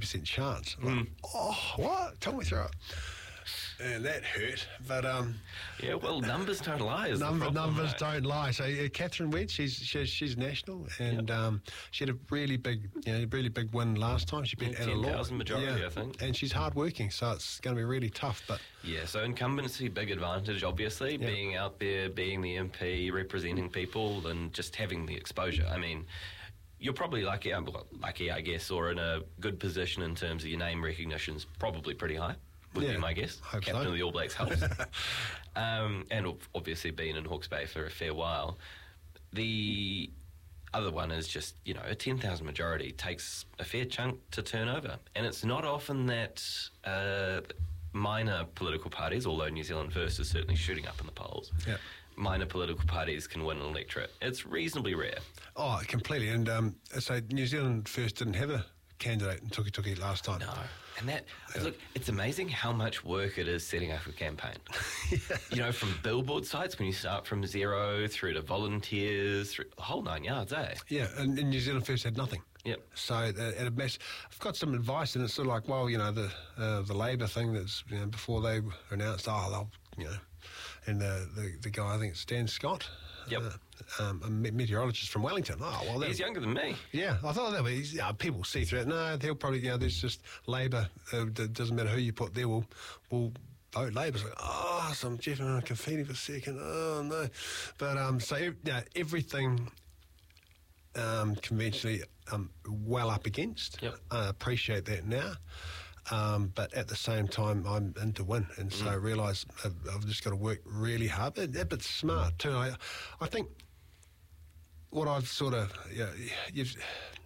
50% chance. Like, oh, what? Tell me through it. And that hurt, but Yeah, well, numbers don't lie. numbers don't lie. So Catherine Wedge, she's national, and she had a really big win last time. She beat Anna Law. 10,000 majority, I think. And she's hardworking, so it's going to be really tough. But yeah, so incumbency, big advantage, obviously, being out there, being the MP, representing people, and just having the exposure. I mean, you're probably lucky, I guess, or in a good position in terms of your name recognition's probably pretty high. Would be my guess. Captain of the All Blacks helps. And obviously been in Hawke's Bay for a fair while. The other one is just, a 10,000 majority takes a fair chunk to turn over. And it's not often that minor political parties, although New Zealand First is certainly shooting up in the polls, minor political parties can win an electorate. It's reasonably rare. Oh, completely. And so New Zealand First didn't have a candidate in Tukituki last time. No. And that, look, it's amazing how much work it is setting up a campaign. From billboard sites, when you start from zero through to volunteers, through the whole 9 yards, eh? Yeah, and New Zealand First had nothing. Yep. So at a mess, I've got some advice, and it's sort of like, well, the Labour thing that's before they announced, and the guy, I think it's Dan Scott. Yep. A meteorologist from Wellington. Oh, well, he's younger than me. Yeah, I thought that was people see through it. No, they'll probably there's just Labour. It doesn't matter who you put there. We'll vote Labour. It's like some Jeff and confetti for a second. Oh no, but so everything conventionally well up against. Yep. I appreciate that now. But at the same time, I'm in to win, and so I realise I've just got to work really hard, but smart too. I think what I've sort of there's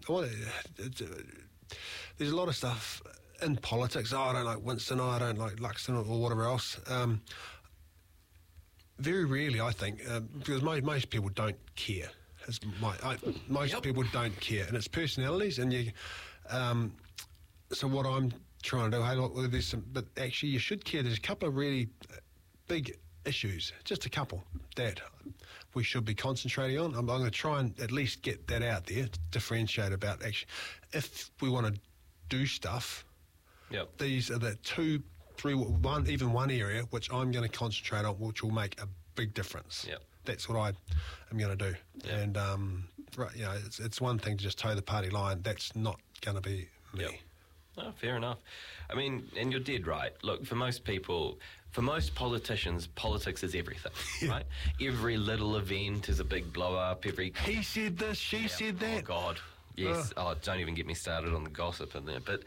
a lot of stuff in politics. I don't like Winston, I don't like Luxton or whatever else. Very rarely, I think, because most people don't care. Most people don't care, and it's personalities, and you. So what I'm trying to do, but actually you should care. There's a couple of really big issues, just a couple, that we should be concentrating on. I'm going to try and at least get that out there, differentiate about actually, if we want to do stuff, these are the 2, 3, 1, even one area which I'm going to concentrate on, which will make a big difference. That's what I am going to do. And, it's one thing to just toe the party line. That's not going to be me. Oh, fair enough. I mean, and you're dead right. Look, for most people, for most politicians, politics is everything, right? Every little event is a big blow-up. He said this, she said that. Oh, God. Yes. Don't even get me started on the gossip in there. But,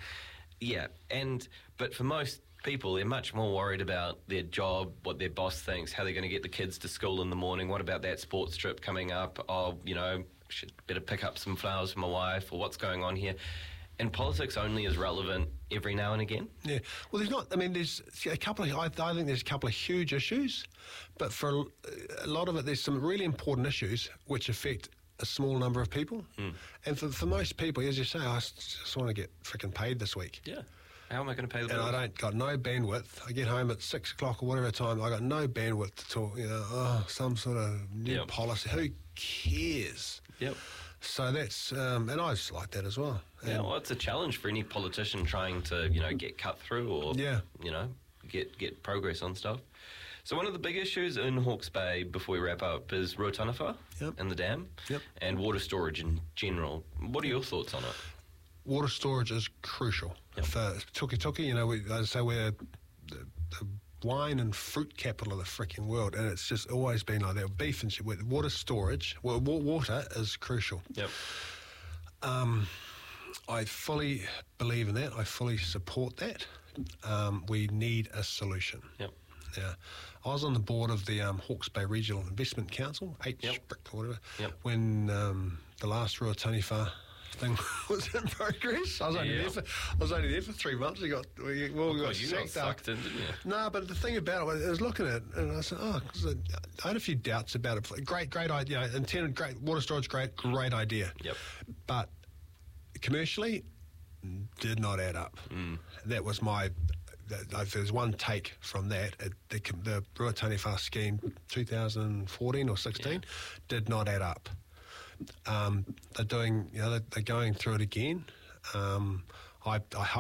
but for most people, they're much more worried about their job, what their boss thinks, how they're going to get the kids to school in the morning. What about that sports trip coming up? Should better pick up some flowers for my wife, or what's going on here. And politics only is relevant every now and again. Yeah. Well, there's not. I mean, there's a couple of. I think there's a couple of huge issues, but for a lot of it, there's some really important issues which affect a small number of people. And for most people, as you say, I just want to get freaking paid this week. Yeah. How am I going to pay the bills? And I got no bandwidth. I get home at 6 o'clock or whatever time. I got no bandwidth to talk. Some sort of new policy. Who cares? Yep. So that's, and I just like that as well. Yeah, well, it's a challenge for any politician trying to, get cut through or, get progress on stuff. So one of the big issues in Hawke's Bay, before we wrap up, is Ruataniwha and the dam and water storage in general. What are your thoughts on it? Water storage is crucial for Tukituki. I say we're the wine and fruit capital of the freaking world, and it's just always been like that. Beef and shit. With water storage, water is crucial. Yep. I fully believe in that. I fully support that. We need a solution. Yep. Yeah. I was on the board of the Hawke's Bay Regional Investment Council, HBRIC or whatever, when the last Ruataniwha thing was in progress. I was only there for 3 months. We got sucked in, didn't you? No, but the thing about it, I was looking at it and I said, because I had a few doubts about it. Great idea. Intended, great water storage, great idea. Yep. But commercially, did not add up. That was my. If there's one take from that, the Ruataniwha scheme, 2014 or 16, did not add up. They're going through it again. I